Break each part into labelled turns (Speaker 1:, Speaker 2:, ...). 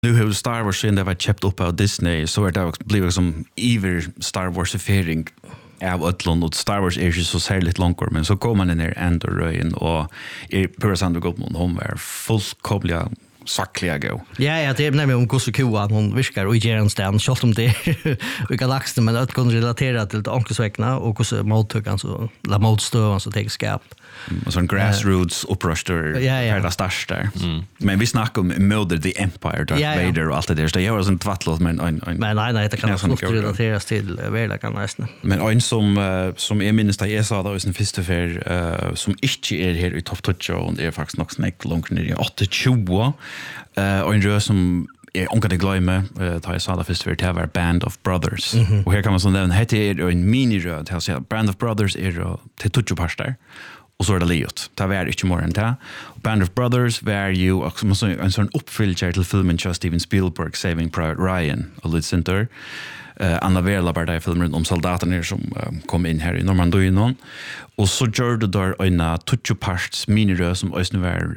Speaker 1: Nu har Star Wars sen det var köpt upp av Disney så är det blivit som iver Star Wars-ifering av Ötlund och Star Wars är ju så särskilt långt men så kommer man in i Andor-röjen och Pura Sandra Goldman hon var fullkomliga sackliga gå.
Speaker 2: Ja, det är nämligen om Gosse Koan hon viskar och ger en stan shot om det i galaxen men att kunna relatera till ankesväckna och Gosse mottagaren så la motstövan så tar skap.
Speaker 1: Och sån grassroots uppröster hela stars där. Men vi snackar om Murder the Empire Darth Vader och allt det där. Så det gör en tvattlåt men
Speaker 2: nej det kan också relateras till verkligen nästan.
Speaker 1: Men en som är minst där jag sa då i sin första för som inte är här i topp 20 och det är faktiskt nog snäckt långt ner i 8-20 och en röst som jag ångade glömma tar jag sa det först för det var Band of Brothers. Och här kan man så nämna heter är en miniröd här så Band of Brothers är till 20 pastar. Och så är det liot. Det var inte mer än det. Band of Brothers var ju en sån uppfyllelse till filmen till Steven Spielberg, Saving Private Ryan och lite sånt där. Anna Verla var där i filmen om soldaterna som kom in här i Normandien. Och så gör det där en 20-parts minirö som också var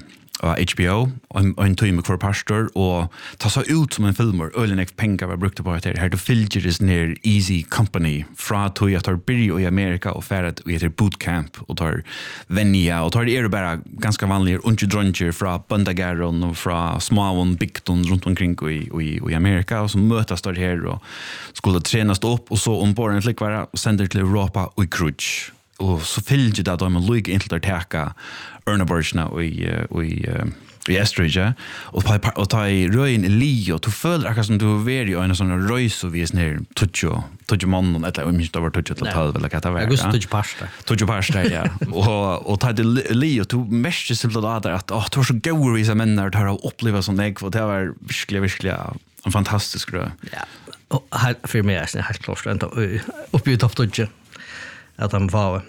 Speaker 1: HBO en timme kvar pastor och ta så ut som en filmer ölinex pengar var brukt på det här då filgers ner Easy Company från Toyota Birry i Amerika och färd och heter bootcamp och tar vänja och tar det är bara ganska vanliga undradrunger från Bandagaron och från Smallon Bigton runt omkring i Amerika och så mötas där här och skulle tränas upp och så ombord en flick vara sänder till Europa och i Crutch och så fyllde det att de lugg in till att täcka Örneborgsna i Estridge och ta i röjen i li och du följer akkurat som du var i en sån röjs och vis ner tutjo mannen eller om inte det var tutjo till 12 eller vad det var.
Speaker 2: Augusti tutjo pasta ja.
Speaker 1: och ta det li och du mest simpelt att det var så goda visa män när det har upplevt sån ägg och det var virkelig en fantastisk rö.
Speaker 2: Ja. Och här för mig är det helt klart uppe i topp 20 att han var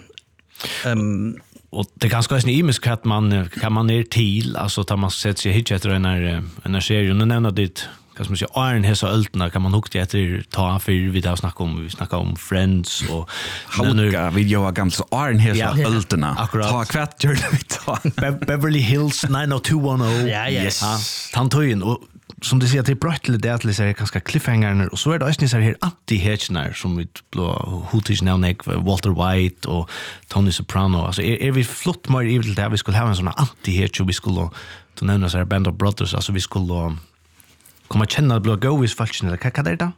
Speaker 3: och det är ganska snimisk att man kan man ner till alltså tar man sätter sig hit efter en serie och nämna det kan man säga Iron Hesa Öltna kan man hukta efter ta för vi där snacka om Friends och
Speaker 1: Hauka video av gamla Iron Hesa Öltna ta kvart gör det vi tar
Speaker 3: Beverly Hills 90210
Speaker 2: yes
Speaker 3: tantojen och som du säger till bröttel det att säga ganska cliffhanger och så är det också så här anti-hedgenar som vi blå hotish now Walter White och Tony Soprano alltså är vi flott mer evil där vi skulle ha en sån anti-hedge vi skulle då nämna så här Band of Brothers alltså vi skulle komma känna blå goes fashion eller vad är det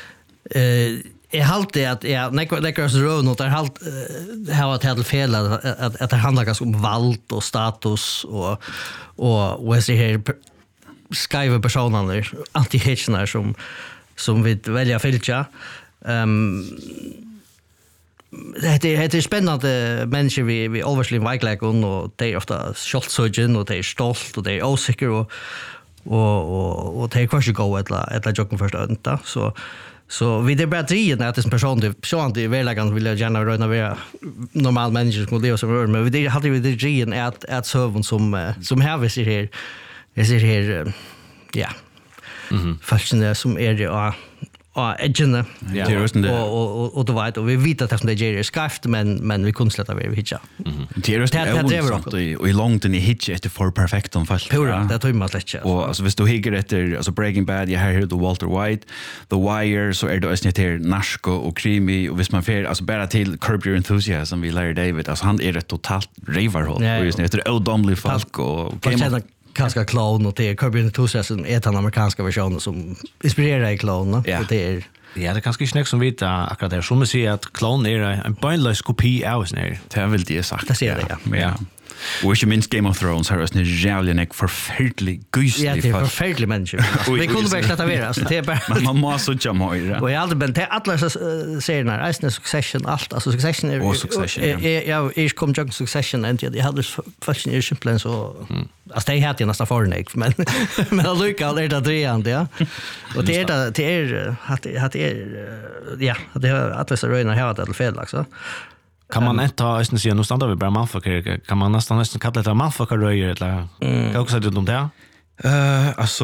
Speaker 2: jag halte att jag neckars road något halt har att helt fel att det handlar ganska om valt och status och vad är här skriva personer anti-hedgenar som vi välja filcha det är spännande människor vi överslim verkligen och det är ofta shotsurgeon och det är stolt och det är osäker och det är kanske gå ett jocken först inte så vi det bara trien att det är en person det så inte verkligen vill jag gärna röna vara normal människor som det som rör men vi hade vi det trien att sövon som här vi ser här jag ser här ja fascinerande som är det edgen och då vet och vi vet att det som det ger skaft men vi kunde släta vi hitcha.
Speaker 1: Det är och i långt in i hitcha efter för perfekt om fast.
Speaker 2: Det tror man släcka.
Speaker 1: Och alltså visst du higger efter alltså Breaking Bad jag har hört Walter White The Wire så är det också till narsko och creamy och visst man fer alltså bara till Curb Your Enthusiasm vi Larry David alltså han är ett totalt raverhåll och just efter odomlig folk och
Speaker 2: kanske clown och det är Curb Your Enthusiasm är den amerikanska versionen som inspirerar i clown och det är
Speaker 3: ja, det kanske snäck som vet akkurat där som man säger att clown är en beinlös kopi av snär.
Speaker 1: Det är väl det sagt.
Speaker 2: Det ser det
Speaker 1: ja. Och inte minst Game of Thrones har en jävla förfärlig gyslig.
Speaker 2: Ja, det är förfärlig människor. Vi kunde bara släta vara alltså det är bara
Speaker 1: man måste ju jamma.
Speaker 2: Och jag hade men det alla serierna är Succession allt alltså Succession är jag kom jag Succession och jag hade faktiskt ju simpelt så alltså det hade nästan förnäck men Luca är det dreande ja. Och det är ja det är att det så röna här att fel också.
Speaker 3: Kan man inte ha nästan säga nu stannar vi bara malfucker kan man nästan kalla det malfucker röjer eller kan också det om det
Speaker 1: alltså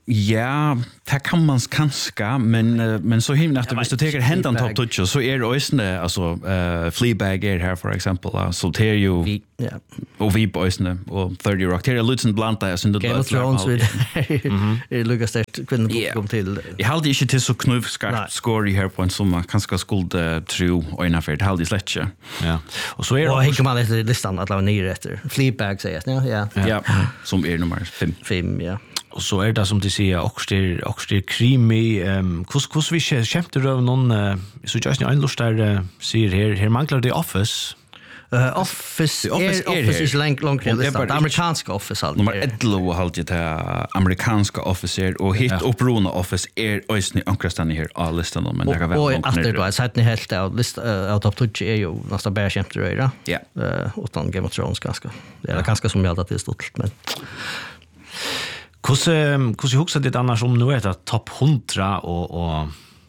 Speaker 1: Ja, det kan man kanske, men så himla att hvis du tar händan top touch så är det ösne alltså Fleabag är här för exempel så tar ju och vi ösne och 30 Rock tar Lutzen Blanta som det
Speaker 2: Game of Thrones vid är Lucas där kvinnor kom till.
Speaker 1: Jag hade inte till så knuvskarpt score här på en som man kanske skulle tro och ungefär det hade släcka.
Speaker 3: Ja. Och så är det
Speaker 2: och man efter listan att lava ner efter. Fleabag säger
Speaker 1: ja, som är nummer 5
Speaker 2: ja.
Speaker 3: Och så är det som du säger också det creamy hur vi kämpar över någon så just en lust där ser här manglar det Office.
Speaker 2: Office is långt det amerikanska Office alltså.
Speaker 1: Nummer 11 har alltid det amerikanska Office och hit upprona Office är ösni ankrastan här all listan men det kan vara
Speaker 2: långt. Och efter då så hade ni helt av lista out of touch är ju nästan bara kämpar ja. Utan Game of Thrones ganska. Det är ganska som jag hade till stort men
Speaker 3: Hur huxar det annars om nu är det topp 100 och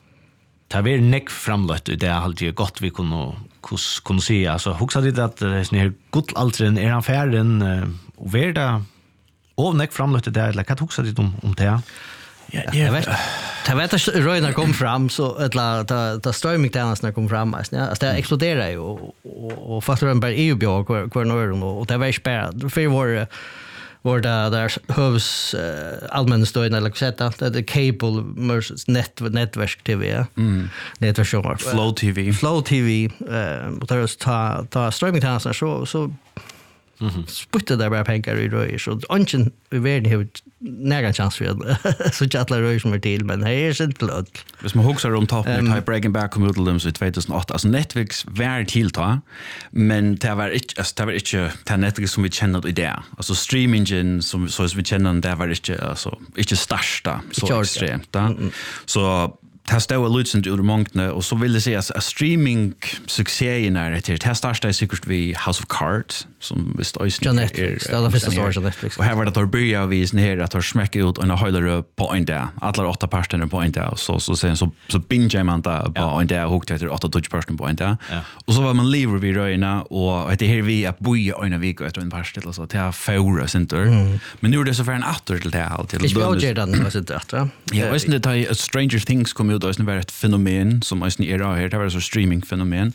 Speaker 3: ta ver neck framlött det är alltid gott vi kunde se alltså huxar det att det är gott altren är han färden och ver det och neck framlött det eller vad huxar det om det
Speaker 2: jag vet att röjnar kom fram så att strömming när kom fram alltså det exploderar ju och faktiskt bara EU-björk kvar norr och det var spärrat för var där hövs allmänna stöden eller sätta det cable versus network TV network Flow TV och där ta streaming tjänster så sputtar där bara pengar i röj så ungen vi världen har nära chans för så jävla röj som är till men det är inte blöd.
Speaker 1: Hvis man huxar om topp med Type Breaking Back kom ut till dem så 2008 alltså Netflix var tillta men det var inte det Netflix som vi känner i det alltså streamingen som så vi känner det var inte största så extremt så testa och Lutzen ur mångna och så vill det säga att streaming succén är det största är säkert vi House of Cards som visst är
Speaker 2: Netflix det är första sorts Netflix
Speaker 1: och här var det att börja visa ner att har smäcka ut en höjlare på en dag alla 8 personer på en dag så sen så binge man där på en dag och efter 8 personer på en dag och så var man lever vid röjna och det här vi att boja en vecka efter en pastel och så till att förra center men nu är det så för en åter till det alltid
Speaker 2: det är ju den var så där
Speaker 1: ja visst det Stranger Things kom ut och var ett fenomen som är här det var så streaming fenomen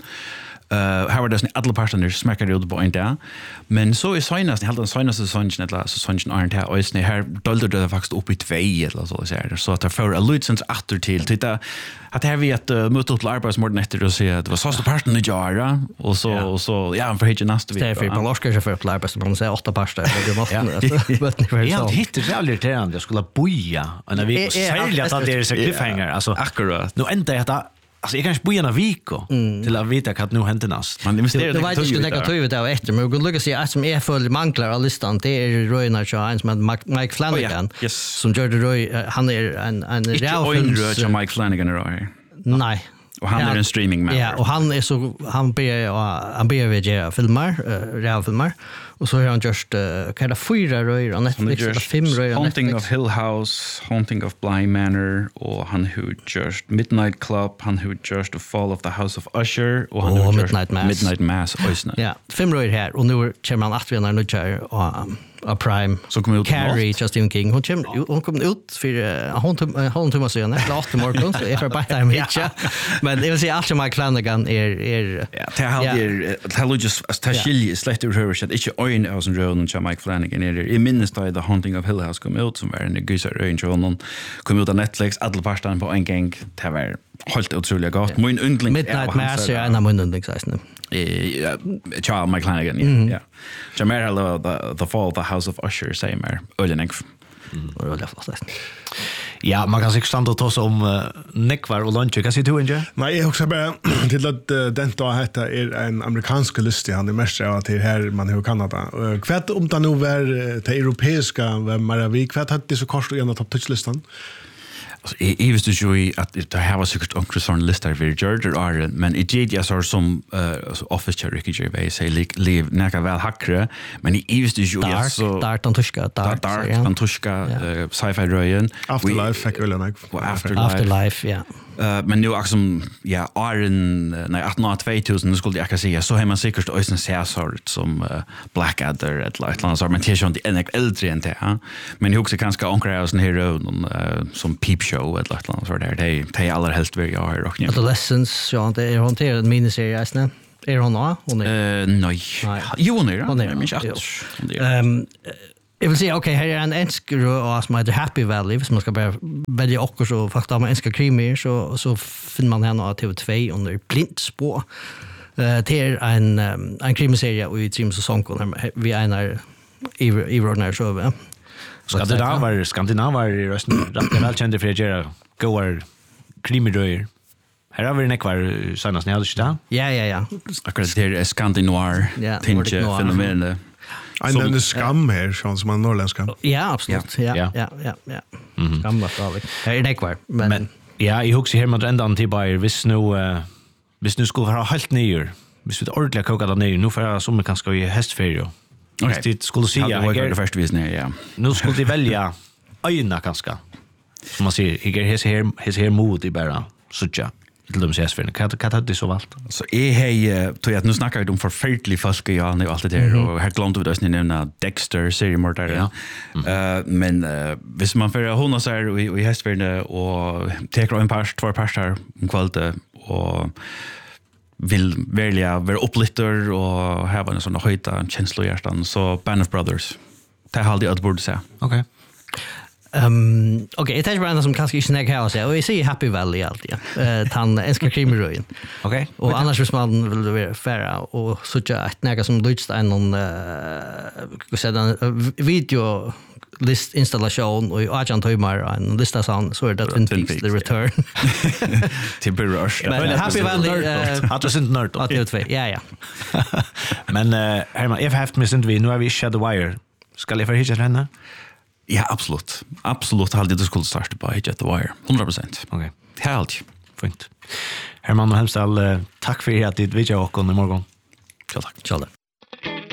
Speaker 1: här var det sån alla personer smäckade ut på en dag men så är senast helt den senaste säsongen eller säsongen är inte och är här dolde det faktiskt upp i 2 eller så att det för a Lutzens åter till titta att här vi att möta till arbetsmorgon efter och se att det var så personer göra och så ja för hit nästa vecka.
Speaker 2: Det är för på Oscar för att arbetsmorgon säga 8 personer det måste
Speaker 3: jag hittar väldigt det jag skulle boja och när vi säger att det är så cliffhanger alltså
Speaker 1: akkurat
Speaker 3: nu ända det alltså jag kanske bo en vecka till att veta att nu händer näst.
Speaker 1: Man investerar
Speaker 2: det var inte negativt av efter men vi kan se att som är full manglar av listan det är Roy Charles med Mike Flanagan som gör det Roy han är en
Speaker 1: Ralph Mike Flanagan är
Speaker 2: nej
Speaker 1: och han är en streaming man.
Speaker 2: Ja, och han är så han ber vi göra filmer, realfilmer. Och så har han just kan det 4 röjer på Netflix eller 5 röjer på Netflix.
Speaker 1: Haunting of Hill House, Haunting of Bly Manor och han who just Midnight Club, han who just The Fall of the House of Usher och han who Midnight Mass.
Speaker 2: Ja, 5 röjer här och nu kommer han att vinna nu kör och Prime
Speaker 1: så kommer ut
Speaker 2: Carrie Justin King hon kom ut för hon tog sig ner last morgon så är för bara time hit men det vill säga att Mike Flanagan är
Speaker 1: det har just Tashili släkt ur hur så inte en av som rör och Mike Flanagan är i minst The Haunting of Hill House kom ut som var en gysar range och någon kom ut av Netflix alla parstan på en gång det var helt otroligt gott min undling
Speaker 2: Midnight Mass är en av min undling sägs nu
Speaker 1: Charles Mike Flanagan ja Jamar the Fall of the House of Usher säger mer ölenek
Speaker 3: ja man kan säkert stanna och ta sig om nekvar och lunch kan se du inte
Speaker 4: nej jag också bara till att den då heter är en amerikansk list han är mest av till här man har Kanada kvätt om det nu var det europeiska Maravik kvätt hade det så kort och en av topplistan.
Speaker 1: Alltså jag visste ju att det här var säkert också sån listor för George Arden men i GD så som office chair Ricky Gervais säger liv näka väl hackre men i visste ju
Speaker 2: så Dark
Speaker 1: Antushka sci-fi röjen
Speaker 4: Afterlife fick Afterlife
Speaker 2: ja
Speaker 1: Men nu som ja åren nej 2000 nu skulle jag kan säga så har man säkert ösen sort som Blackadder eller ett annat så men det är ju inte en äldre än det ja men jag också kanske ankra oss en hero som Peep Show eller ett annat så där det är allra helst vill jag ha och nu
Speaker 2: Adolescence ja det är hanterat en miniserie nästan är hon då hon är
Speaker 1: nej jo hon är
Speaker 2: jag vill säga okej här är en enskro som heter Happy Valley som man ska bara välja också så faktiskt om man enskar krimer så finner man henne av TV2 under blindspår det är en krimserie och i James säsongen vi är i Rodner så va
Speaker 3: Skandinavar i rösten rätt väl kände för att göra goar krimeröjer. Här har vi nekvar senast när det
Speaker 2: Ja.
Speaker 1: Akkurat det är skandinoir tinge fenomen.
Speaker 4: En skam här som man norrländska.
Speaker 2: Ja, absolut. Ja. Skam var det. Här är nekvar. Men
Speaker 3: ja, jag husker här med ändan till bara hvis nu skulle vara helt nyr. Hvis vi ordentligt koka det nyr. Nu får jag som kanske i hästferie.
Speaker 1: Okej.
Speaker 3: Det skulle säga
Speaker 1: det första visningen ja.
Speaker 3: Nu skulle de välja öjna kanske. Som man säger, här mod i bara sucha. Till de ses för kan ta det så valt.
Speaker 1: Så tror jag att nu snackar vi om förfärlig folk ja nu allt det där och här glömde vi det nämna Dexter seriemördare. Men hvis man för hon så här i hästfärden och tar en två par om kvällen och vill välja vara upplitter och ha en sån höjta känsla i hjärtan så Band of Brothers. Det har aldrig att borde säga.
Speaker 3: Okej.
Speaker 2: Okej, det är bara som kanske inte snägg här och säga. Och jag säger Happy Valley alltid. Han älskar krimeröjen.
Speaker 3: Okej.
Speaker 2: Och annars hvis man vill vara färra och sådär ett näga som lyst en videolistinstallation och i Ajan Toymar en lista så är det Twin Peaks The Return.
Speaker 1: Till Rush.
Speaker 2: Men Happy Valley
Speaker 3: att det inte nörd.
Speaker 2: Att det är ja.
Speaker 3: Men Herman, jag har haft mig vi nu har vi Shadow Wire. Ska jag förhitcha henne?
Speaker 1: Ja, absolut. Absolut har det skulle starta på Hit the Wire. 100%.
Speaker 3: Okej.
Speaker 1: Helt.
Speaker 3: Fint. Herman och Hemstall, tack för att du vidgar och i morgon.
Speaker 1: Ja, tack.
Speaker 2: Tjalla.